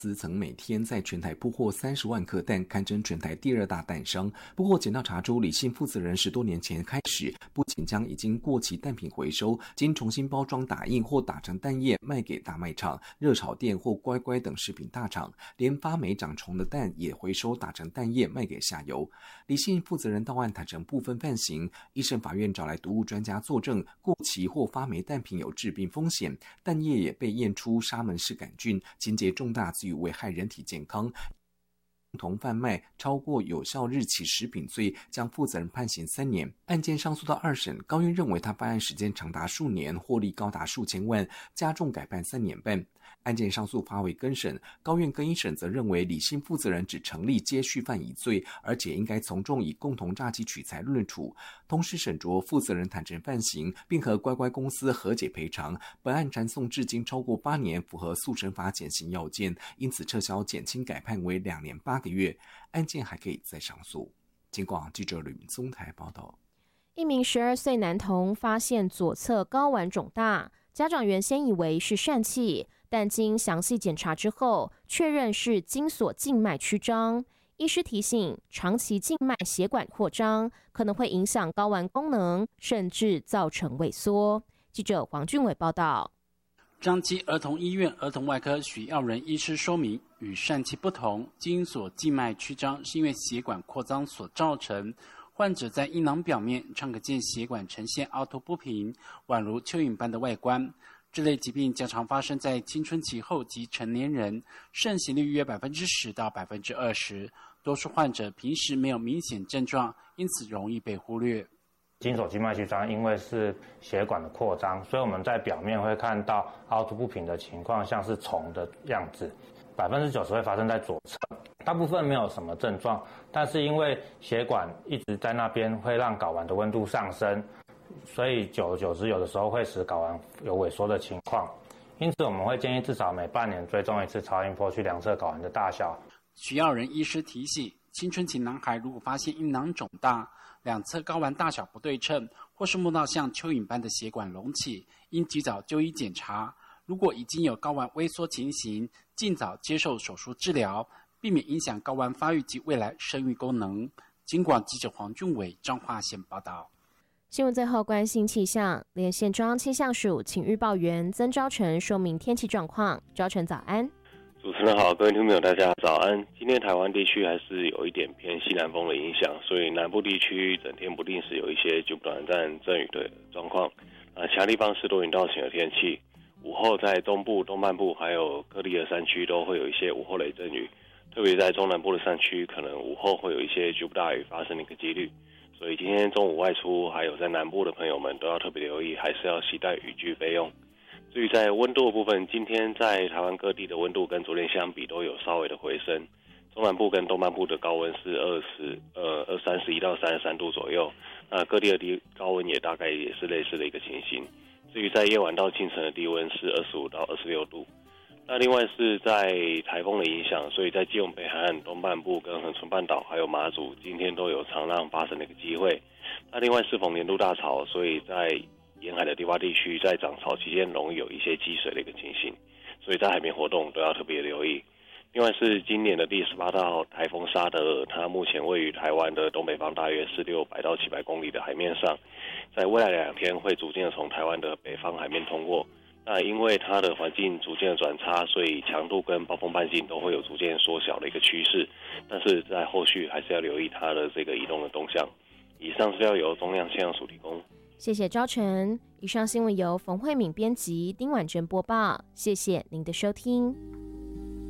曾每天在全台铺货30万颗蛋，堪称全台第2大蛋商。不过检调查出，李姓负责人10多年前开始，不仅将已经过期蛋品回收，经重新包装打印或打成蛋液卖给大卖场、热炒店或乖乖等食品大厂，连发霉长虫的蛋也回收打成蛋液卖给下游。李姓负责人到案坦承部分犯行，一审法院找来毒物专家作证，过期或发霉蛋品有致病风险，蛋液也被验出沙门氏杆菌，情节重大，足以危害人体健康。共同贩卖超过有效日期食品罪，将负责人判刑3年。案件上诉到2审，高院认为他办案时间长达数年，获利高达数千万，加重改判3年半。案件上诉发回更审，高院更一审则认为李姓负责人只成立接续犯一罪，而且应该从重以共同诈欺取财论处。同时审酌负责人坦承犯行，并和乖乖公司和解赔偿。本案传送至今超过8年，符合速审法减刑要件，因此撤销减轻改判为2年8个月。案件还可以再上诉。警广记者吕明宗台报道。 一名12岁男童发现左侧睾丸肿大，家长原先以为是疝气，但经详细检查之后，确认是精索静脉曲张。医师提醒，长期静脉血管扩张可能会影响睾丸功能，甚至造成萎缩。记者黄俊伟报道。 彰基儿童医院儿童外科许耀仁医师说明，与疝气不同，精索静脉曲张是因为血管扩张所造成。患者在阴囊表面常可见血管呈现凹凸不平，宛如蚯蚓般的外观。这类疾病较常发生在青春期后及成年人，盛行率约10%到20%。多数患者平时没有明显症状，因此容易被忽略。 精索静脉曲张因为是血管的扩张，所以我们在表面会看到凹凸不平的情况，像是虫的样子。90%会发生在左侧，大部分没有什么症状，但是因为血管一直在那边，会让睾丸的温度上升，所以久而久之，有的时候会使睾丸有萎缩的情况。因此，我们会建议至少每半年追踪一次超音波，去量测睾丸的大小。 许耀仁医师提醒，青春期男孩如果发现阴囊肿大、两侧睾丸大小不对称，或是摸到像蚯蚓般的血管隆起，应及早就医检查。如果已经有睾丸萎缩情形，尽早接受手术治疗，避免影响睾丸发育及未来生育功能。警广记者黄俊伟彰化县报道。 新闻最后关心气象，连线中央气象署请预报员曾昭成说明天气状况。昭成早安。 主持人好，各位听众朋友大家早安。今天台湾地区还是有一点偏西南风的影响，所以南部地区整天不定时有一些局部短暂阵雨的状况。其他地方是多云到晴的天气。午后在中部、东半部还有各地的山区都会有一些午后雷阵雨，特别在中南部的山区，可能午后会有一些局部大雨发生的一个几率。所以今天中午外出，还有在南部的朋友们都要特别留意，还是要携带雨具备用。至于在温度的部分，今天在台湾各地的温度跟昨天相比都有稍微的回升。中南部跟东半部的高温是31到33度左右，各地的高温也大概也是类似的一个情形。至于在夜晚到清晨的低温是25到26度。那另外是在台风的影响，所以在基隆北海岸东半部跟恒春半岛还有马祖，今天都有长浪发生的一个机会。那另外适逢年度大潮，所以在沿海的低洼地区在涨潮期间容易有一些积水的一个情形，所以在海边活动都要特别留意。另外是今年的第18号台风沙德尔，它目前位于台湾的东北方大约是600到700公里的海面上，在未来2天会逐渐的从台湾的北方海面通过。那因为它的环境逐渐的转差，所以强度跟暴风半径都会有逐渐缩小的一个趋势，但是在后续还是要留意它的这个移动的动向。以上是要由中央气象署提供。 谢谢昭成。以上新闻由冯慧敏编辑，丁婉珍播报。谢谢您的收听。